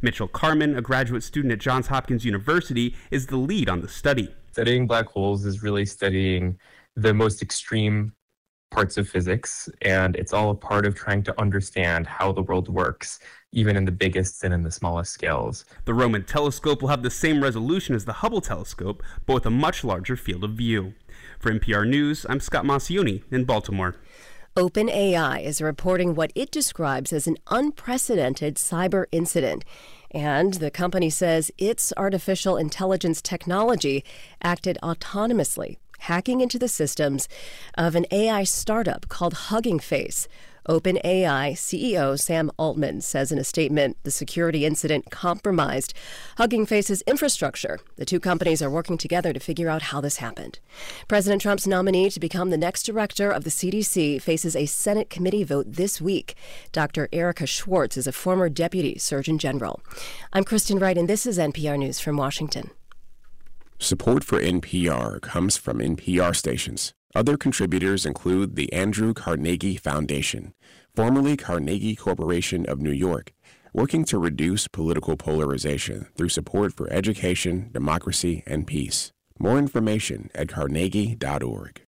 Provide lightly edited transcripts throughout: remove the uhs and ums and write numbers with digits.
Mitchell Carman, a graduate student at Johns Hopkins University, is the lead on the study. Studying black holes is really studying the most extreme parts of physics, and it's all a part of trying to understand how the world works, even in the biggest and in the smallest scales. The Roman telescope will have the same resolution as the Hubble telescope, but with a much larger field of view. For NPR News, I'm Scott Maucione in Baltimore. OpenAI is reporting what it describes as an unprecedented cyber incident. And the company says its artificial intelligence technology acted autonomously, hacking into the systems of an AI startup called Hugging Face. OpenAI CEO Sam Altman says in a statement the security incident compromised Hugging Face's infrastructure. The two companies are working together to figure out how this happened. President Trump's nominee to become the next director of the CDC faces a Senate committee vote this week. Dr. Erica Schwartz is a former deputy surgeon general. I'm Kristen Wright, and this is NPR News from Washington. Support for NPR comes from NPR stations. Other contributors include the Andrew Carnegie Foundation, formerly Carnegie Corporation of New York, working to reduce political polarization through support for education, democracy, and peace. More information at carnegie.org.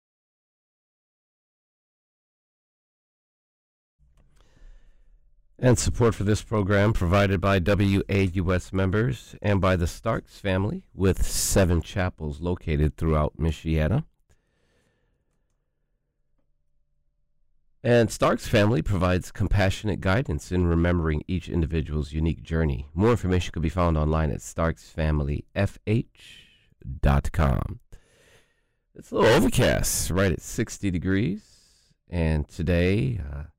And support for this program provided by WAUS members and by the Starks family, with 7 chapels located throughout Michiana. And Starks family provides compassionate guidance in remembering each individual's unique journey. More information can be found online at starksfamilyfh.com. It's a little overcast, right at 60 degrees. And today,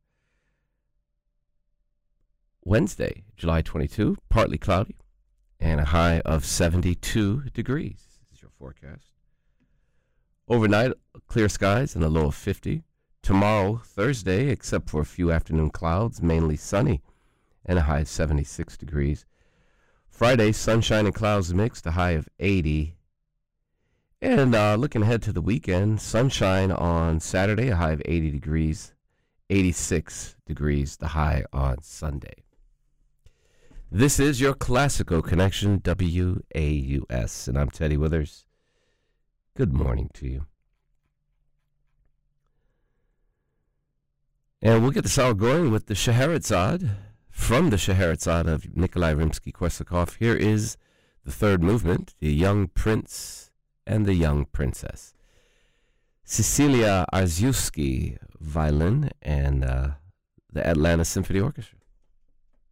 Wednesday, July 22, partly cloudy, and a high of 72 degrees. This is your forecast. Overnight, clear skies and a low of 50. Tomorrow, Thursday, except for a few afternoon clouds, mainly sunny, and a high of 76 degrees. Friday, sunshine and clouds mixed, a high of 80. And looking ahead to the weekend, sunshine on Saturday, a high of 80 degrees, 86 degrees, the high on Sunday. This is your Classical Connection, WAUS, and I'm Teddy Withers. Good morning to you. And we'll get this hour going with the Scheherazade, from the Scheherazade of Nikolai Rimsky-Korsakov. Here is the third movement, The Young Prince and the Young Princess. Cecilia Arziewski, violin, and the Atlanta Symphony Orchestra.